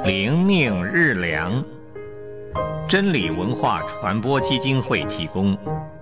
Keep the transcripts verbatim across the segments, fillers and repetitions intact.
灵命日粮，真理文化传播基金会提供。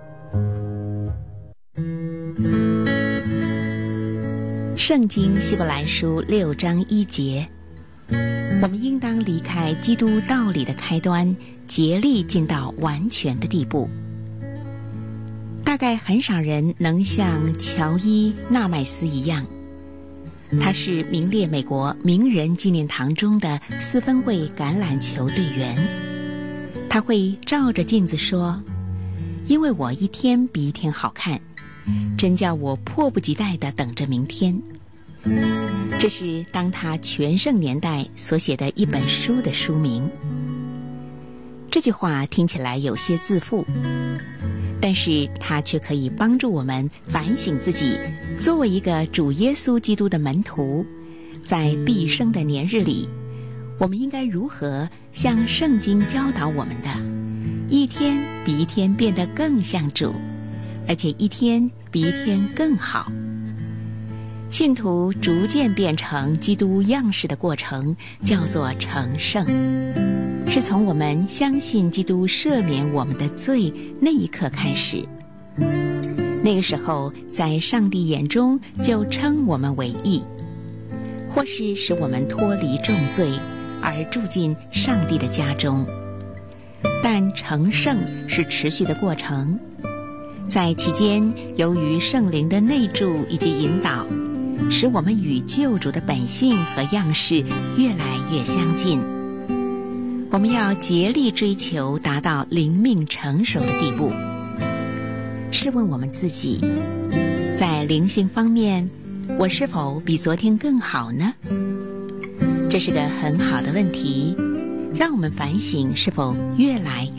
圣经希伯来书六章一节，我们应当离开基督道理的开端，竭力进到完全的地步。大概很少人能像乔伊·纳麦斯一样，他是名列美国名人纪念堂中的四分卫橄榄球队员。他会照着镜子说，因为我一天比一天好看，真叫我迫不及待地等着明天。这是当他全盛年代所写的一本书的书名。这句话听起来有些自负，但是它却可以帮助我们反省自己，作为一个主耶稣基督的门徒，在毕生的年日里，我们应该如何像圣经教导我们的，一天比一天变得更像主，而且一天比一天更好。信徒逐渐变成基督样式的过程叫做成圣，是从我们相信基督赦免我们的罪那一刻开始。那个时候在上帝眼中就称我们为义，或是使我们脱离重罪而住进上帝的家中。但成圣是持续的过程，在期间由于圣灵的内住以及引导，使我们与救主的本性和样式越来越相近。我们要竭力追求达到灵命成熟的地步。试问我们自己，在灵性方面，我是否比昨天更好呢？这是个很好的问题，让我们反省是否越来